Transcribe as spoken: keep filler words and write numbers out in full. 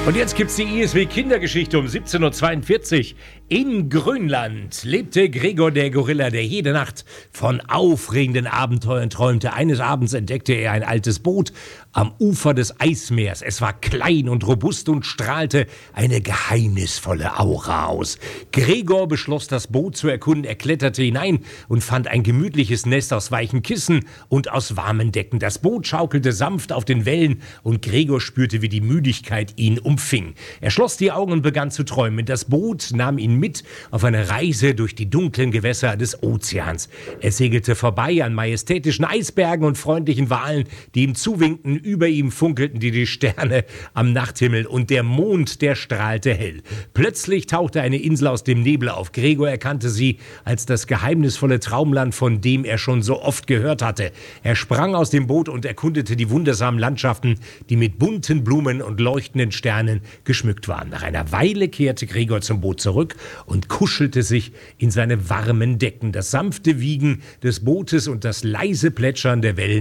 Und jetzt gibt's die I S W-Kindergeschichte um siebzehn Uhr zweiundvierzig. In Grönland lebte Gregor der Gorilla, der jede Nacht von aufregenden Abenteuern träumte. Eines Abends entdeckte er ein altes Boot am Ufer des Eismeers. Es war klein und robust und strahlte eine geheimnisvolle Aura aus. Gregor beschloss, das Boot zu erkunden. Er kletterte hinein und fand ein gemütliches Nest aus weichen Kissen und aus warmen Decken. Das Boot schaukelte sanft auf den Wellen und Gregor spürte, wie die Müdigkeit ihn umfing. Er schloss die Augen und begann zu träumen. Das Boot nahm ihn mit auf eine Reise durch die dunklen Gewässer des Ozeans. Er segelte vorbei an majestätischen Eisbergen und freundlichen Walen, die ihm zuwinkten. Über ihm funkelten die, die Sterne am Nachthimmel und der Mond, der strahlte hell. Plötzlich tauchte eine Insel aus dem Nebel auf. Gregor erkannte sie als das geheimnisvolle Traumland, von dem er schon so oft gehört hatte. Er sprang aus dem Boot und erkundete die wundersamen Landschaften, die mit bunten Blumen und leuchtenden Sternen geschmückt waren. Nach einer Weile kehrte Gregor zum Boot zurück und kuschelte sich in seine warmen Decken. Das sanfte Wiegen des Bootes und das leise Plätschern der Wellen